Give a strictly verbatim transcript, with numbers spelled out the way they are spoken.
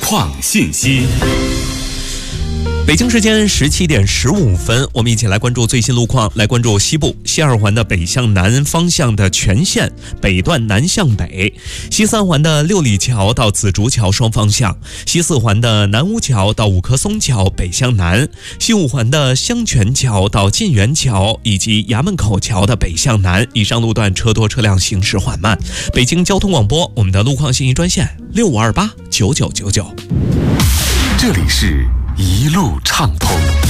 况信息。 北京时间十七点十五分，我们一起来关注最新路况。来关注西部西二环的北向南方向的全线北段南向北，西三环的六里桥到紫竹桥双方向，西四环的南屋桥到五棵松桥北向南，西五环的香泉桥到晋源桥以及衙门口桥的北向南，以上路段车多车辆行驶缓慢。北京交通广播，我们的路况信息专线六五二八九九九九。 这里是一路畅通。